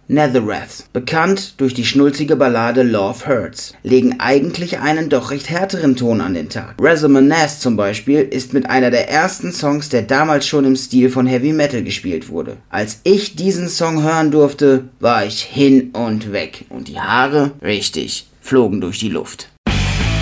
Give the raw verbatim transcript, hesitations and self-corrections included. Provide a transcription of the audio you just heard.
Nazareth, bekannt durch die schnulzige Ballade Love Hurts, legen eigentlich einen doch recht härteren Ton an den Tag. Razzle-Ma-Nass zum Beispiel ist mit einer der ersten Songs, der damals schon im Stil von Heavy Metal gespielt wurde. Als ich diesen Song hören durfte, war ich hin und weg und die Haare, richtig, flogen durch die Luft.